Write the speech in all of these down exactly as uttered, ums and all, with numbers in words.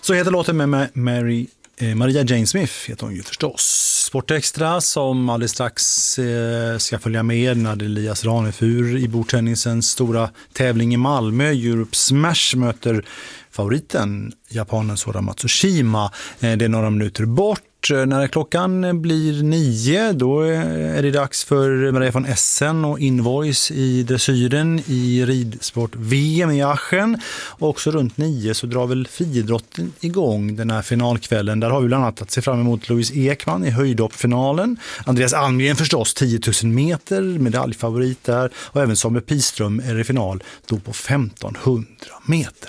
Så heter låten med Mary, eh, Maria Jane Smith heter hon ju förstås. Sportextra som alldeles strax eh, ska följa med när Elias Ranefur i bordtennisens stora tävling i Malmö, Europe Smash, möter favoriten, japanen Sora Matsushima. Eh, det är några minuter bort. När klockan blir nio, då är det dags för Maria von Essen och Invoice i dressyren i ridsport-V M i Aachen. Och också runt nio så drar väl friidrotten igång den här finalkvällen. Där har vi bland annat att se fram emot Louise Ekman i höjdhoppfinalen. Andreas Almgren förstås tio tusen meter, medaljfavorit där. Och även Samuel Piström är i final då på femtonhundra meter.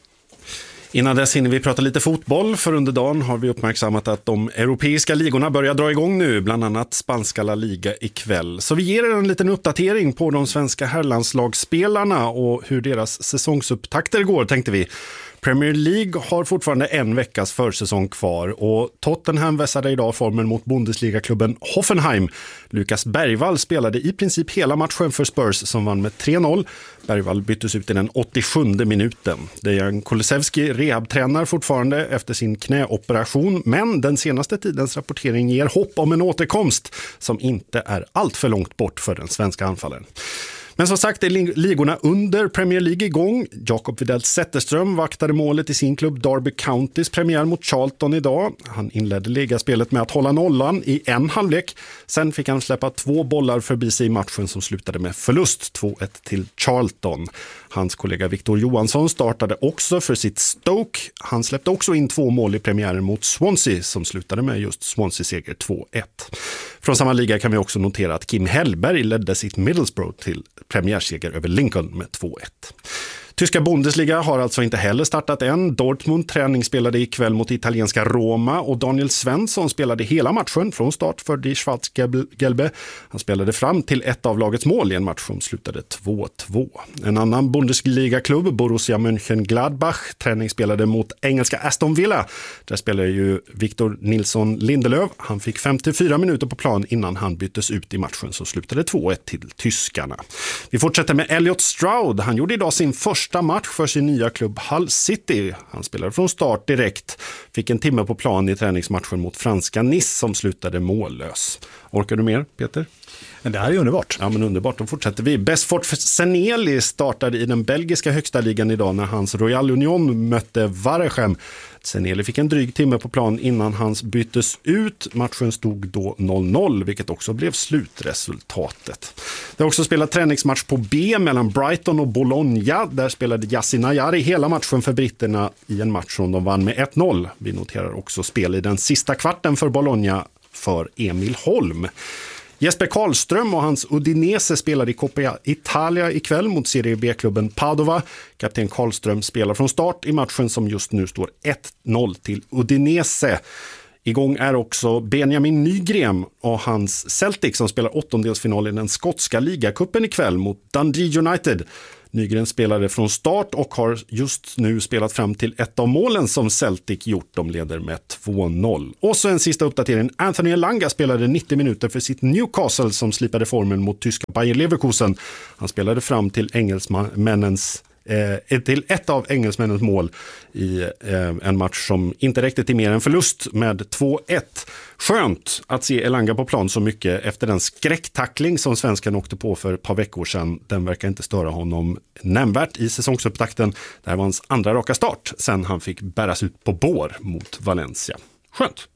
Innan dess hinner vi prata lite fotboll, för under dagen har vi uppmärksammat att de europeiska ligorna börjar dra igång nu, bland annat spanska La Liga ikväll. Så vi ger er en liten uppdatering på de svenska herrlandslagsspelarna och hur deras säsongsupptakter går, tänkte vi. Premier League har fortfarande en veckas försäsong kvar och Tottenham vässade idag formen mot Bundesliga-klubben Hoffenheim. Lukas Bergvall spelade i princip hela matchen för Spurs som vann med tre noll. Bergvall byttes ut i den åttiosjunde minuten. Dejan Kulusevski rehabtränar fortfarande efter sin knäoperation, men den senaste tidens rapportering ger hopp om en återkomst som inte är allt för långt bort för den svenska anfallaren. Men som sagt är ligorna under Premier League igång. Jakob Widell Zetterström vaktade målet i sin klubb Derby Countys premiär mot Charlton idag. Han inledde ligaspelet med att hålla nollan i en halvlek. Sen fick han släppa två bollar förbi sig i matchen som slutade med förlust två ett till Charlton. Hans kollega Victor Johansson startade också för sitt Stoke. Han släppte också in två mål i premiären mot Swansea som slutade med just Swansea-seger två ett. Från samma liga kan vi också notera att Kim Hellberg ledde sitt Middlesbrough till premiärseger över Lincoln med två ett. Tyska Bundesliga har alltså inte heller startat än. Dortmund träningsspelade ikväll mot italienska Roma och Daniel Svensson spelade hela matchen från start för Die Schwarz-Gelbe. Han spelade fram till ett av lagets mål i en match som slutade två två. En annan Bundesliga-klubb, Borussia Mönchengladbach, träningsspelade mot engelska Aston Villa. Där spelade ju Victor Nilsson Lindelöf. Han fick femtiofyra minuter på plan innan han byttes ut i matchen som slutade två ett till tyskarna. Vi fortsätter med Elliot Stroud. Han gjorde idag sin första match för sin nya klubb Hull City. Han spelade från start direkt. Fick en timme på plan i träningsmatchen mot franska Nice som slutade mållös. Orkar du mer, Peter? Det här är underbart. Ja, men underbart. Då fortsätter vi. Besford Seneli startade i den belgiska högsta ligan idag när hans Royal Union mötte Waregem. Seneli fick en dryg timme på plan innan hans byttes ut. Matchen stod då noll noll, vilket också blev slutresultatet. Det har också spelat träningsmatch på B mellan Brighton och Bologna. Där spelade Yassin Ayari hela matchen för britterna i en match som de vann med ett noll. Vi noterar också spel i den sista kvarten för Bologna för Emil Holm. Jesper Karlström och hans Udinese spelade i Coppa Italia ikväll mot Serie B-klubben Padova. Kapten Karlström spelar från start i matchen som just nu står ett noll till Udinese. Igång är också Benjamin Nygren och hans Celtic som spelar åttondelsfinal i den skotska ligacupen ikväll mot Dundee United. Nygren spelade från start och har just nu spelat fram till ett av målen som Celtic gjort. De leder med två noll. Och så en sista uppdatering. Anthony Elanga spelade nittio minuter för sitt Newcastle som slipade formen mot tyska Bayer Leverkusen. Han spelade fram till engelsmännens Eh, till ett av engelsmännens mål i eh, en match som inte räckte till mer än förlust med två ett. Skönt att se Elanga på plan så mycket efter den skräcktackling som svenskan åkte på för ett par veckor sedan. Den verkar inte störa honom nämnvärt i säsongsupptakten. Det här var hans andra raka start sen han fick bäras ut på bår mot Valencia. Skönt.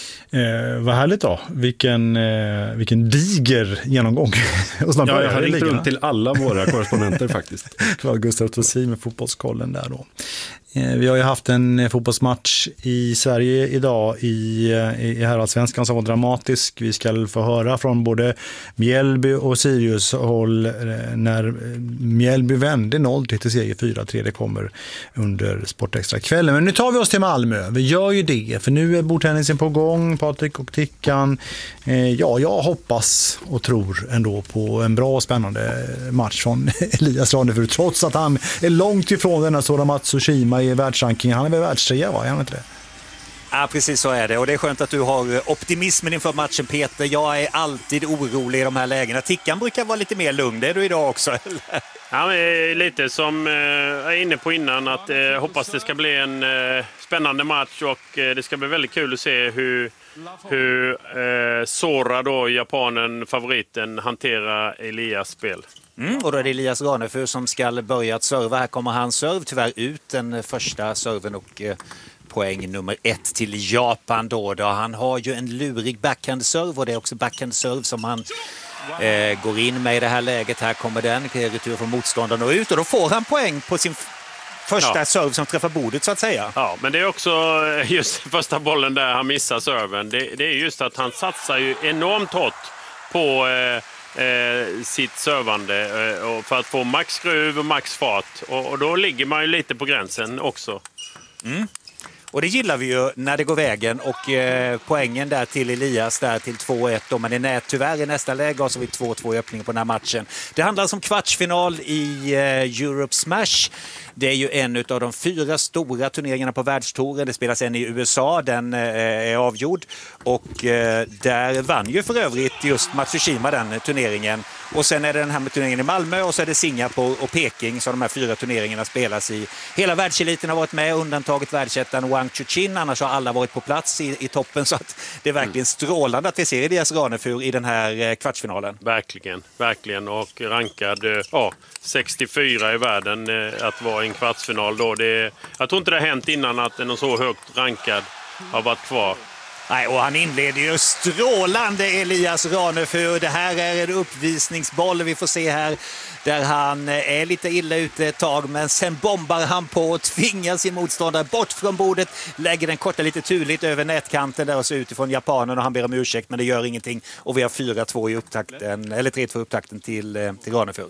Eh, vad härligt då. Vilken, eh, vilken diger genomgång. Och ja, jag har ringt runt till alla våra korrespondenter faktiskt. Det var Gustav Tossi med fotbollskollen där då. Eh, vi har ju haft en fotbollsmatch i Sverige idag i, i herrallsvenskan som var dramatisk. Vi ska få höra från både Mjällby och Sirius håll när Mjällby vände noll till seger fyra tre. Det kommer under Sportextra kvällen. Men nu tar vi oss till Malmö. Vi gör ju det, för nu är bordtennisen på gång. Patrik och Tickan. Eh, ja, jag hoppas och tror ändå på en bra och spännande match från Elias Ranefur. Trots att han är långt ifrån denna Sora Matsushima i världsrankingen. Han är väl världstrea, va? Är han inte det? Ja, precis så är det. Och det är skönt att du har optimismen inför matchen, Peter. Jag är alltid orolig i de här lägena. Tickan brukar vara lite mer lugn. Det är du idag också, eller? Ja, men lite som jag är inne på innan, att jag hoppas det ska bli en spännande match och det ska bli väldigt kul att se hur, hur eh, Sora, då, japanen, favoriten, hanterar Elias spel. Mm, och då är det Elias Ranefur som ska börja att serva. Här kommer han serv tyvärr ut den första serven och eh, poäng nummer ett till Japan då, då. Han har ju en lurig backhand-serv och det är också backhand-serv som han eh, går in med i det här läget. Här kommer den, retur från motståndaren och ut och då får han poäng på sin första ja. serv som träffar bordet så att säga. Ja, men det är också just första bollen där han missar serven. Det, det är just att han satsar ju enormt hårt på eh, Eh, sitt servande eh, för att få max skruv och max fart och, och då ligger man ju lite på gränsen också. Mm. Och det gillar vi ju när det går vägen och eh, poängen där till Elias där till två ett då, men det är nät tyvärr i nästa läge och så har vi två två i öppningen på den här matchen. Det handlar alltså om kvartsfinal i eh, Europe Smash. Det är ju en av de fyra stora turneringarna på världstouren. Det spelas en i U S A, den eh, är avgjord och eh, där vann ju för övrigt just Matsushima den turneringen. Och sen är det den här med turneringen i Malmö och så är det Singapore och Peking så de här fyra turneringarna spelas i. Hela världseliten har varit med, undantaget världsettan Wang Chuqin, annars har alla varit på plats i, i toppen så att det är verkligen strålande att vi ser Elias Ranefur i den här eh, kvartsfinalen. Verkligen, verkligen och rankad eh, ja, sextiofyra i världen eh, att vara i en kvartsfinal då. Det, jag tror inte det har hänt innan att någon så högt rankad har varit kvar. Nej, och han inleder ju strålande Elias Ranefur. Det här är en uppvisningsboll vi får se här där han är lite illa ute ett tag men sen bombar han på och tvingar sin motståndare bort från bordet, lägger den korta lite turligt över nätkanten där och så utifrån japanen och han ber om ursäkt men det gör ingenting och vi har fyra två i upptakten, eller tre två i upptakten till, till Ranefur.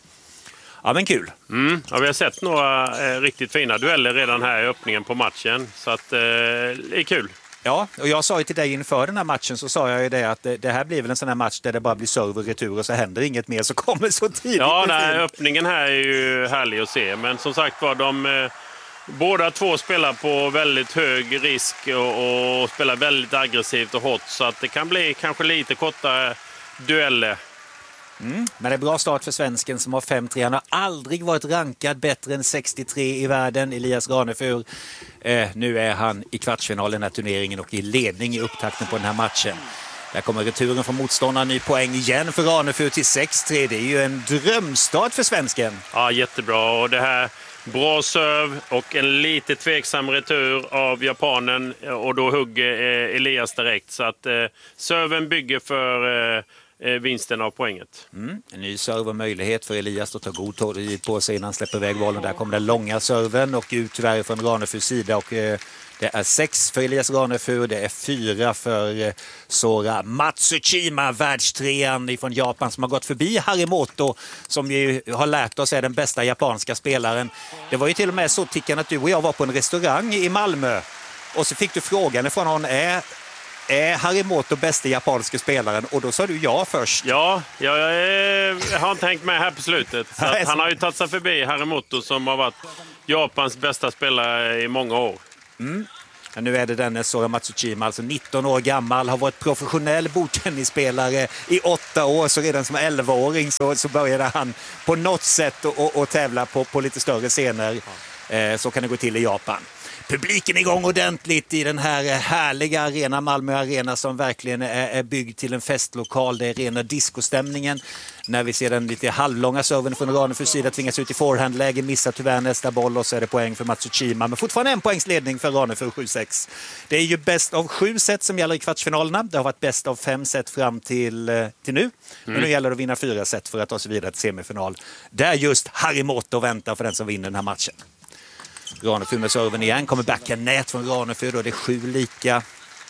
Ja, men kul. Mm. Ja, vi har sett några eh, riktigt fina dueller redan här i öppningen på matchen så att eh, det är kul. Ja, och jag sa ju till dig inför den här matchen så sa jag ju det att det, det här blir väl en sån här match där det bara blir serve och retur och så händer inget mer så kommer så tidigt. Ja, nej, öppningen här är ju härlig att se men som sagt var de eh, båda två spelar på väldigt hög risk och, och spelar väldigt aggressivt och hårt så att det kan bli kanske lite korta dueller. Mm. Men det är bra start för svensken som har fem tre. Han har aldrig varit rankad bättre än sextiotre i världen, Elias Ranefur. Eh, nu är han i kvartsfinalen i den här turneringen och i ledning i upptakten på den här matchen. Där kommer returen från motståndaren, ny poäng igen för Ranefur till sex tre. Det är ju en drömstart för svensken. Ja, jättebra. Och det här bra serv och en lite tveksam retur av japanen och då hugger eh, Elias direkt. Så att eh, serven bygger för eh, vinsten av poänget. Mm. En ny servermöjlighet för Elias att ta god tid på sig innan han släpper iväg bollen. Där kommer den långa serven och ut tyvärr från Ranefurs sida och eh, det är sex för Elias Ranefur, det är fyra för eh, Sora Matsushima, världstrean från Japan som har gått förbi Harimoto som ju har lärt oss är den bästa japanska spelaren. Det var ju till och med så Tickan att du och jag var på en restaurang i Malmö och så fick du frågan från någon är Är Harimoto bästa japanska spelaren? Och då sa du ja först. Ja, jag, jag, jag har inte hängt med här på slutet. Så att han har ju tagit sig förbi Harimoto som har varit Japans bästa spelare i många år. Mm. Ja, nu är det den Sora Matsushima, alltså nitton år gammal, har varit professionell bordtennisspelare i åtta år, så redan som elvaåring så, så började han på något sätt att tävla på, på lite större scener. Ja. Eh, så kan det gå till i Japan. Publiken igång ordentligt i den här härliga arena, Malmö Arena, som verkligen är, är byggd till en festlokal. Det är rena discostämningen. När vi ser den lite halvlånga serven från Ranefurs sida tvingas ut i forehandläge, missar tyvärr nästa boll och så är det poäng för Matsushima. Men fortfarande en poängsledning för Ranefur sju sex. Det är ju bäst av sju set som gäller i kvartsfinalerna. Det har varit bäst av fem set fram till, till nu. Men mm. nu gäller det att vinna fyra set för att ta sig vidare till semifinal. Där just Harimoto väntar för den som vinner den här matchen. Ranefur med serven igen, kommer backa nät från Ranefur och det är sju lika.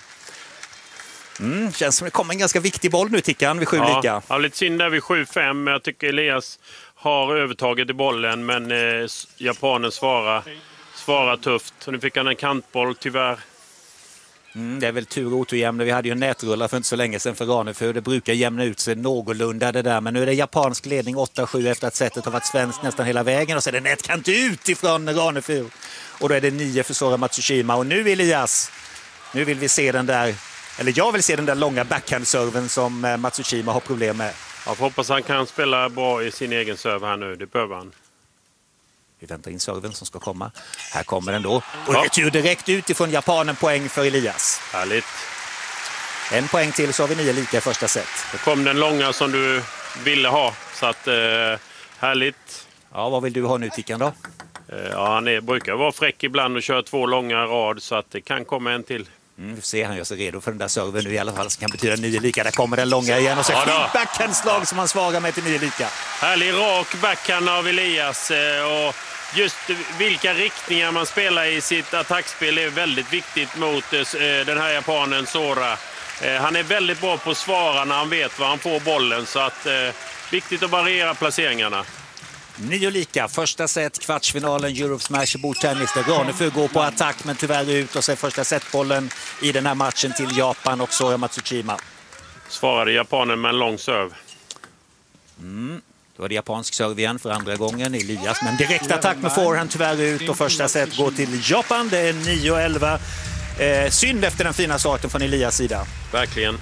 Mm, känns som det kommer en ganska viktig boll nu, Tickan, vid sju ja, lika. Ja, lite synd där vid sju fem. Jag tycker Elias har övertaget i bollen, men eh, japanen svarar, svarar tufft. Så nu fick han en kantboll, tyvärr. Mm, det är väl tur och oturjämn. Vi hade ju en nätrullar för inte så länge sedan för Ranefur. Det brukar jämna ut sig någorlunda det där. Men nu är det japansk ledning åtta sju efter att sättet har varit svensk nästan hela vägen. Och så är det nätkant ut ifrån Ranefur. Och då är det nio för Sora Matsushima. Och nu Elias Nu vill vi se den där, eller jag vill se den där långa backhandserven som eh, Matsushima har problem med. Jag hoppas han kan spela bra i sin egen serve här nu, det behöver han. Vi väntar in serven som ska komma. Här kommer den då. Och Ja. retur direkt utifrån japanen, poäng för Elias. Härligt. En poäng till så har vi nio lika i första set. Då kom den långa som du ville ha, så att eh, härligt. Ja, vad vill du ha nu, Tickan då? Eh, ja, han är, brukar vara fräck ibland och köra två långa rad, så att det kan komma en till. Mm, vi får se, han gör sig redo för den där serven nu i alla fall, som kan betyda nio lika. Där kommer den långa igen och så Ja då. fint backhandslag som han svarar med till nio lika. Härlig rak backhand av Elias, eh, och just vilka riktningar man spelar i sitt attackspel är väldigt viktigt mot eh, den här japanen Sora. Eh, han är väldigt bra på att svara när han vet var han får bollen, så att eh, viktigt att variera placeringarna. Nio lika, första set, kvartsfinalen, Europe Smash bordtennis där Ranefur går på attack men tyvärr ut, och så är första setbollen i den här matchen till Japan och Sora Matsushima. Svarade japanen med en lång serve. Mm. Då är det japansk serve igen för andra gången. Elias med en direkt attack med forehand tyvärr ut, och första set går till Japan. Det är nio elva. Eh, synd efter den fina starten från Elias sida. Verkligen.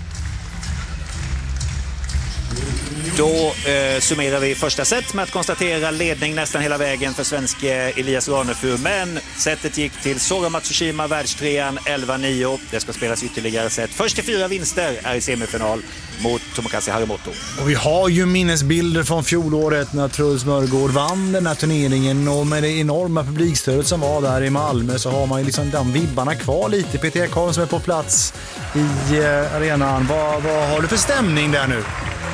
Då eh, summerar vi första set med att konstatera ledning nästan hela vägen för svenske Elias Ranefur. Men setet gick till Sora Matsushima, världstrean, elva nio. Det ska spelas ytterligare set. Först till fyra vinster är i semifinal mot Tomokazu Harimoto. Och vi har ju minnesbilder från fjolåret när Truls Mörgård vann den här turneringen, och med det enorma publikstödet som var där i Malmö så har man ju liksom de vibbarna kvar lite. Peter Ekholm som är på plats i eh, arenan. Vad, vad har du för stämning där nu?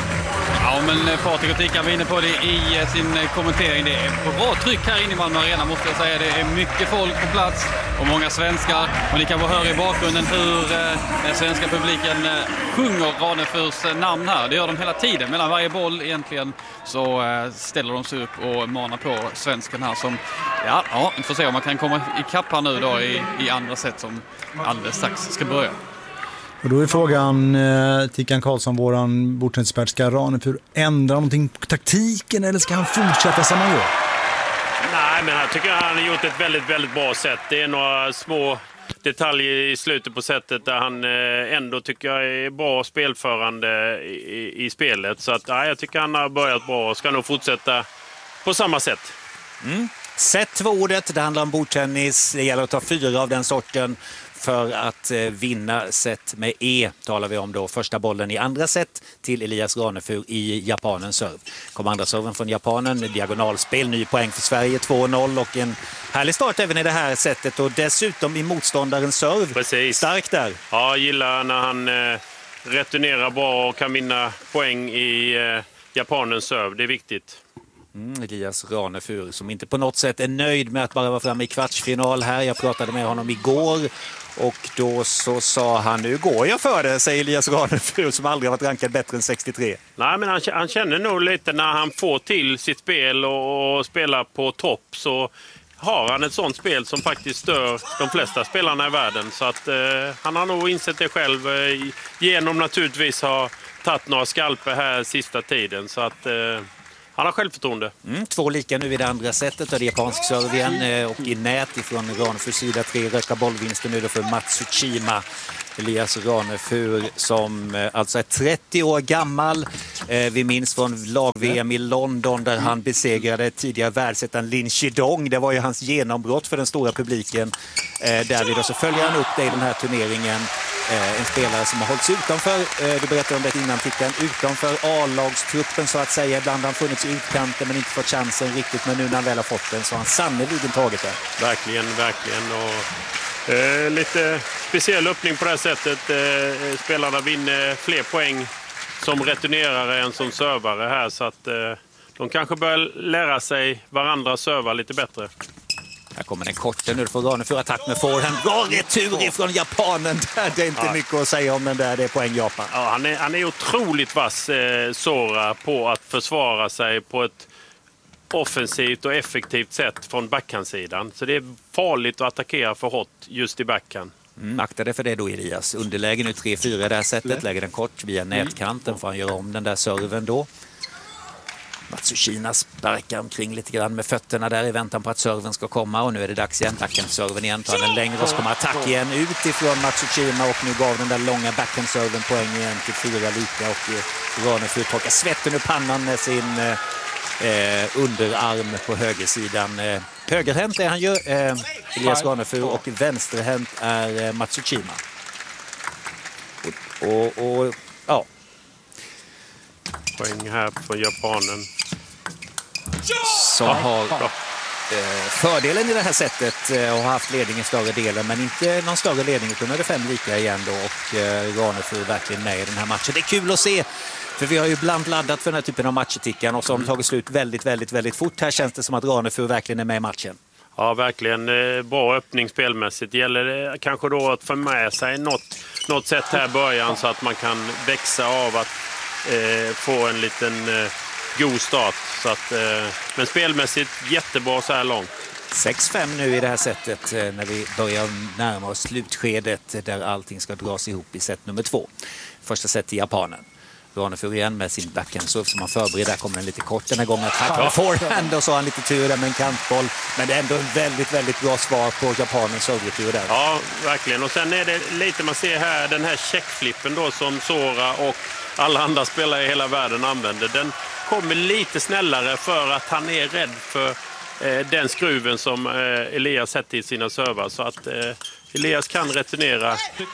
Ja, men Patrik och Tickan var inne på det i sin kommentering. Det är bra tryck här inne i Malmö Arena, måste jag säga. Det är mycket folk på plats och många svenskar. Och ni kan bara höra i bakgrunden hur eh, den svenska publiken eh, sjunger Ranefurs namn här. Det gör de hela tiden. Mellan varje boll egentligen så eh, ställer de sig upp och manar på svensken här som, ja, ja, vi får se om man kan komma ikapp här nu då i, i andra set som alldeles strax ska börja. Och då är frågan, eh, Tickan Karlsson, våran bordtennisexpert, ska Ranefur ändra någonting på taktiken eller ska han fortsätta som han gör? Nej, men jag tycker han har gjort ett väldigt, väldigt bra sätt. Det är några små detaljer i slutet på sättet där han eh, ändå tycker jag är bra spelförande i, i spelet. Så att, ja, jag tycker han har börjat bra och ska nog fortsätta på samma sätt. Mm. Set två ordet, det handlar om bordtennis. Det gäller att ta fyra av den sorten för att eh, vinna set med E, talar vi om då. Första bollen i andra set till Elias Ranefur i japanens serve. Kommer andra serven från japanen, diagonalspel, ny poäng för Sverige, två noll, och en härlig start även i det här setet, och dessutom i motståndarens serve. Precis. Stark där. Ja, jag gillar när han eh, returnerar bra och kan vinna poäng i eh, japanens serve. Det är viktigt. Mm, Elias Ranefur som inte på något sätt är nöjd med att bara vara framme i kvartsfinal här. Jag pratade med honom igår och då så sa han, nu går jag för det, säger Elias Ranefur som aldrig har varit rankad bättre än sextiotre. Nej, men han, han känner nog lite när han får till sitt spel och, och spelar på topp, så har han ett sånt spel som faktiskt stör de flesta spelarna i världen. Så att eh, han har nog insett det själv eh, genom naturligtvis ha tagit några skalper här sista tiden. Så att eh, han har självförtroende. Mm, två lika nu i det andra setet och det är japansk serve igen, och i nät ifrån Ranefurs sida tre röka bollvinster nu då för Matsushima. Elias Ranefur som eh, alltså är trettio år gammal. Eh, vi minns från lag-V M i London där han besegrade tidigare världsettan Lin Chidong. Det var ju hans genombrott för den stora publiken. Eh, därvid så följer han upp det i den här turneringen. Eh, en spelare som har hållits utanför, eh, du berättade om det innan Tickan, utanför A-lagstruppen så att säga. Ibland har han funnits i utkanten men inte fått chansen riktigt, men nu när han väl har fått den så har han sannoliken tagit den. Verkligen, verkligen. Och, eh, lite speciell öppning på det här sättet. Eh, spelarna vinner fler poäng som returnerare än som servare här, så att eh, de kanske bör lära sig varandra serva lite bättre. Här kommer den korten nu för Ranefur, attack med forehand. Bra retur ifrån japanen. Det är inte ja. mycket att säga om den där, det är poäng Japan. Ja, han, är, han är otroligt vass, eh, Sora, på att försvara sig på ett offensivt och effektivt sätt från backhandsidan. Så det är farligt att attackera för hårt just i backhand. Mm, akta det för det då Elias. Underläge nu tre fyra det här sättet. Lägger den kort via nätkanten, får han göra om den där serven då. Matsushima sparkar omkring lite grann med fötterna där i väntan på att serven ska komma, och nu är det dags igen. Backhand-serven igen, tar den längre och så kommer attack igen utifrån Matsushima, och nu gav den där långa backhand-serven poäng igen till fyra lika, och Ranefur torkar svetten ur pannan med sin eh, underarm på högersidan. Eh, högerhänt är han ju, eh, Elias Ranefur, och vänsterhänt är eh, Matsushima. Och, och, och ja. Poäng här på japanen. Som har eh, fördelen i det här sättet eh, och har haft ledning i större delen, men inte någon större ledning, utan är det fem lika igen då, och eh, Ranefur verkligen med i den här matchen. Det är kul att se, för vi har ju ibland laddat för den här typen av matcher, och så har de tagit slut väldigt, väldigt, väldigt fort. Här känns det som att Ranefur verkligen är med i matchen. Ja, verkligen bra öppning spelmässigt. Det gäller kanske då att få med sig något, något sätt här i början så att man kan växa av att eh, få en liten eh, god start. Så att, eh, men spelmässigt jättebra så här långt. sex fem nu i det här sättet eh, när vi börjar närma oss slutskedet där allting ska dras ihop i set nummer två. Första set i japanen. Ranefur igen med sin backhandserve som han förbereder. Där kommer den lite kort den här gången. Attack med forehand, och så har han lite tur där med en kantboll. Men det är ändå en väldigt, väldigt bra svar på japanens serveretur där. Ja, verkligen. Och sen är det lite, man ser här den här checkflippen då som Sora och alla andra spelare i hela världen använder. Den kommer lite snällare för att han är rädd för eh, den skruven som eh, Elias sätter i sina servar. Så att eh, Elias kan returnera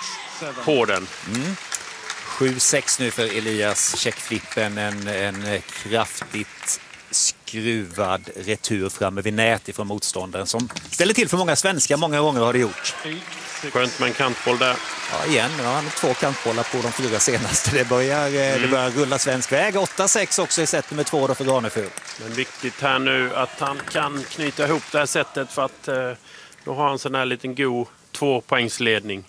på den. Mm. sju sex nu för Elias. Checkflippen, en, en kraftigt skruvad retur framme vid nät ifrån motståndaren som ställer till för många svenskar. Många gånger har det gjort. Skönt med en kantboll där. Ja, igen. Ja, han har två kantbollar på de fyra senaste. Det börjar, mm. det börjar rulla svensk väg. åtta sex också i set nummer två då för Ranefur. Men viktigt här nu att han kan knyta ihop det här sättet, för att eh, då har han sån här liten god tvåpoängsledning.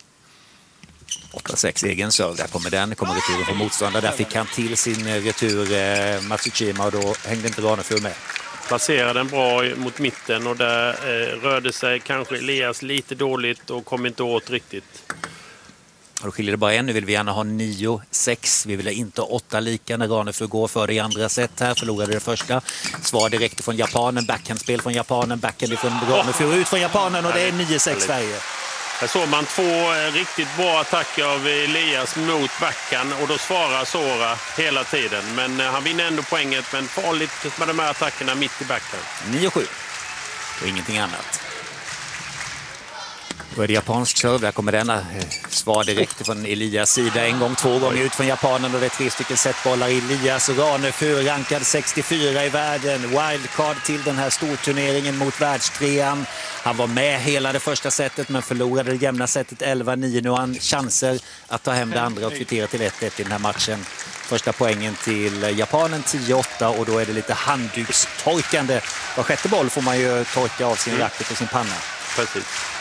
åtta sex egen serve, där kommer den, kommer returen från motståndare. Där fick han till sin retur eh, Matsushima, och då hängde inte Ranefur med. Placerade den bra mot mitten, och där eh, rörde sig kanske Elias lite dåligt och kom inte åt riktigt. Och då skiljer det bara en. Nu vill vi gärna ha nio sex. Vi vill inte ha åtta lika när Ranefur går för det i andra set här. Förlorade det första. Svar direkt från japanen. Backhandspel från japanen. Backhand från Ranefur ut från japanen, och det är nio sex Sverige. Här såg man två riktigt bra attacker av Elias mot backhand, och då svarar Sora hela tiden. Men han vinner ändå poänget, men farligt med de här attackerna mitt i backhand. nio sju. Och ingenting annat. Då är det japansk serve. Där kommer denna svar direkt från Elias sida. En gång, två gånger ut från japanen, och det är tre stycken setbollar. Elias Ranefur rankad sextiofyra i världen. Wildcard till den här storturneringen mot världstrean. Han var med hela det första setet men förlorade det jämna setet elva nio. Nu har han chanser att ta hem det andra och kvittera till ett ett i den här matchen. Första poängen till japanen tio åtta, och då är det lite handdukstorkande. Var sjätte boll får man ju torka av sin racket och sin panna. Precis.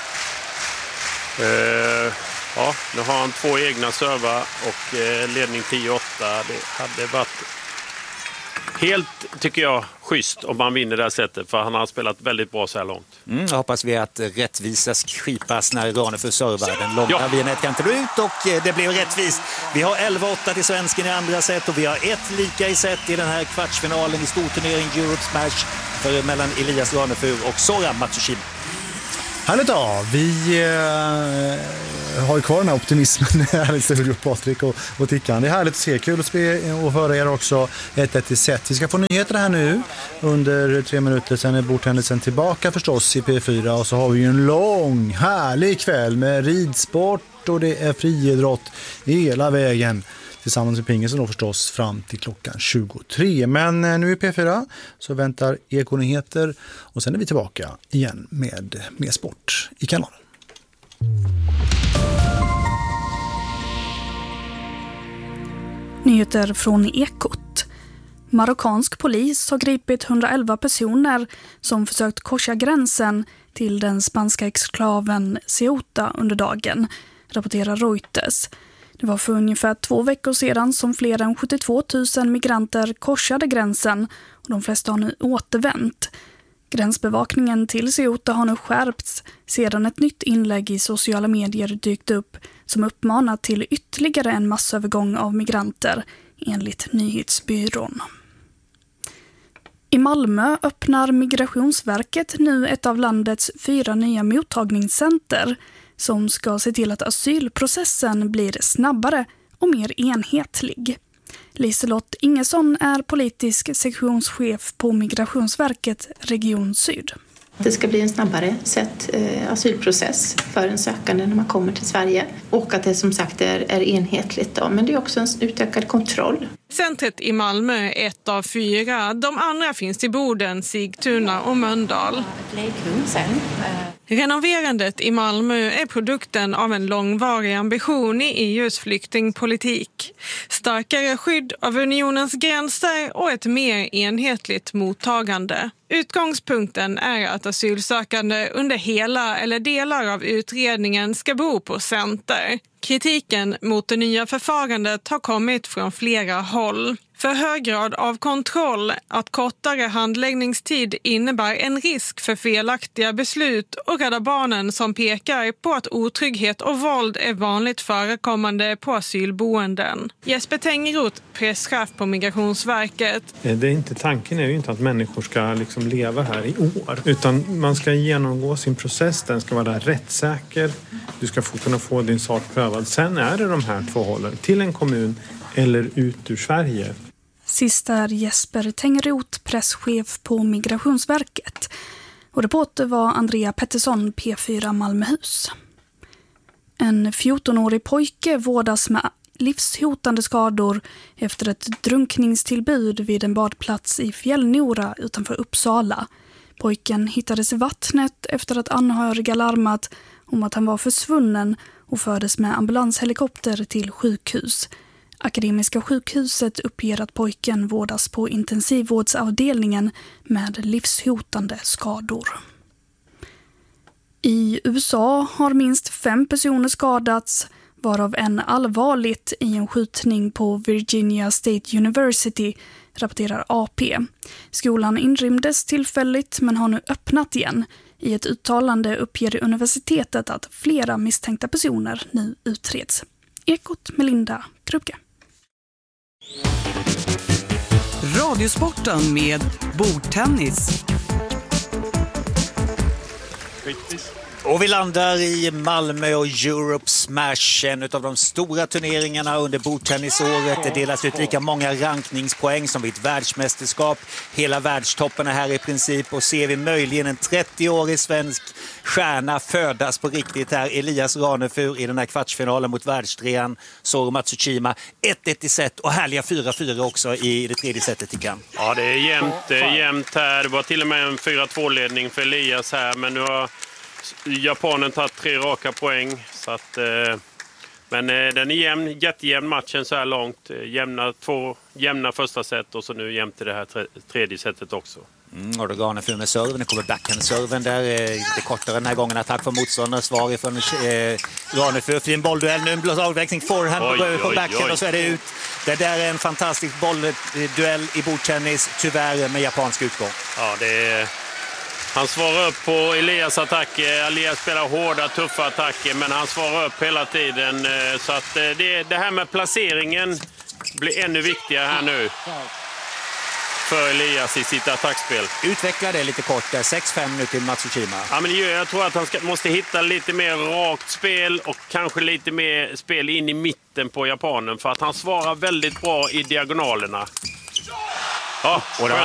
Uh, ja, nu har han två egna servar och uh, ledning tio åtta. Det hade varit helt, tycker jag, schysst om man vinner det här sättet, för han har spelat väldigt bra så här långt. Mm, jag hoppas vi att rättvisa skipas när Ranefur servar den långa ja. via nätkanten ut, och det blev rättvist. Vi har elva åtta till svensken i andra set, och vi har ett lika i set i den här kvartsfinalen i storturnering Europe Smash för, mellan Elias Ranefur och Sora Matsushima. Härligt då. Vi eh, har ju kvar den här optimismen här i studio, Patrik och, och Tickan. Det är härligt att se, kul att se och höra er också ett ett i set. Vi ska få nyheter här nu under tre minuter, sen är bordtennisen tillbaka förstås i P fyra, och så har vi ju en lång, härlig kväll med ridsport och det är friidrott hela vägen. Tillsammans med pingisen då förstås fram till klockan tjugotre. Men nu i P fyra så väntar Ekonyheter, och sen är vi tillbaka igen med mer sport i kanalen. Nyheter från Ekot. Marockansk polis har gripit hundraelva personer som försökt korsa gränsen till den spanska exklaven Ceuta under dagen, rapporterar Reuters. Det var för ungefär två veckor sedan som fler än sjuttiotvå tusen migranter korsade gränsen, och de flesta har nu återvänt. Gränsbevakningen till Ceuta har nu skärpts sedan ett nytt inlägg i sociala medier dykt upp som uppmanar till ytterligare en massövergång av migranter, enligt nyhetsbyrån. I Malmö öppnar Migrationsverket nu ett av landets fyra nya mottagningscenter som ska se till att asylprocessen blir snabbare och mer enhetlig. Liselott Ingesson är politisk sektionschef på Migrationsverket Region Syd. Det ska bli en snabbare sätt, eh, asylprocess för en sökande när man kommer till Sverige. Och att det som sagt är, är enhetligt. Då. Men det är också en utökad kontroll. Centret i Malmö är ett av fyra. De andra finns i Boden, Sigtuna och Mölndal. Renoverandet i Malmö är produkten av en långvarig ambition i E U:s flyktingpolitik. Starkare skydd av unionens gränser och ett mer enhetligt mottagande. Utgångspunkten är att asylsökande under hela eller delar av utredningen ska bo på center. Kritiken mot det nya förfarandet har kommit från flera håll. För hög grad av kontroll, att kortare handläggningstid innebär en risk för felaktiga beslut och Rädda Barnen som pekar på att otrygghet och våld är vanligt förekommande på asylboenden. Jesper Tengroth, presschef på Migrationsverket. Det är inte, tanken är ju inte att människor ska liksom leva här i år, utan man ska genomgå sin process, den ska vara rättssäker, du ska få, kunna få din sak prövad. Sen är det de här två hållen, till en kommun eller ut ur Sverige. Sist är Jesper Tengroth, presschef på Migrationsverket. Och reporter var Andrea Pettersson, P fyra Malmöhus. En fjortonårig pojke vårdas med livshotande skador efter ett drunkningstillbud vid en badplats i Fjällnora utanför Uppsala. Pojken hittades i vattnet efter att anhöriga larmat om att han var försvunnen och fördes med ambulanshelikopter till sjukhus. Akademiska sjukhuset uppger att pojken vårdas på intensivvårdsavdelningen med livshotande skador. I U S A har minst fem personer skadats, varav en allvarligt i en skjutning på Virginia State University, rapporterar A P. Skolan inrymdes tillfälligt men har nu öppnat igen. I ett uttalande uppger universitetet att flera misstänkta personer nu utreds. Ekot med Linda Krupke. Radiosporten med bordtennis. Och vi landar i Malmö och Europe Smash, en av de stora turneringarna under bordtennisåret. Det delas ut lika många rankningspoäng som vid ett världsmästerskap. Hela världstoppen är här i princip, och ser vi möjligen en trettioårig svensk stjärna födas på riktigt här. Elias Ranefur i den här kvartsfinalen mot världstrean Soro Matsushima. ett ett i set och härliga fyra fyra också i det tredje setet, tycker jag. Ja, det är jämnt, det är jämnt här. Det var till och med en fyra två-ledning för Elias här, men nu har Japanen tagit tre raka poäng. Så att, eh, men eh, den är jämn, jättejämn matchen så här långt. Jämna, två jämna första set och så nu jämnt i det här tre, tredje setet också. Mm, och då Ranefur med serven. Det kommer backhand-serven där. Eh, lite kortare den här gången. Attack från motståndare. Svar ifrån eh, Ranefur. Fin bollduell. Nu en blåsavväxling. Forehand oj, på backhand och så är det ut. Det där är en fantastisk bollduell i bordtennis. Tyvärr med japansk utgång. Ja, det är... Han svarar upp på Elias attacker. Elias spelar hårda, tuffa attacker, men han svarar upp hela tiden. Så att det, det här med placeringen blir ännu viktigare här nu för Elias i sitt attackspel. Utveckla det lite kort där. sex fem nu till Matsushima. Ja, men jag tror att han ska, måste hitta lite mer rakt spel och kanske lite mer spel in i mitten på japanen, för att han svarar väldigt bra i diagonalerna. Ja, och